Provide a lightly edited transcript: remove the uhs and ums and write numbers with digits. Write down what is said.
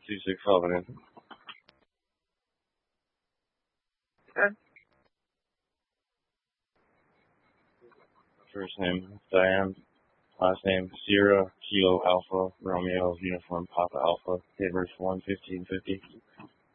2-6 Covenant. Okay. First name Diane. Last name Sierra Kilo Alpha Romeo Uniform Papa Alpha. Date of birth 1/15/50.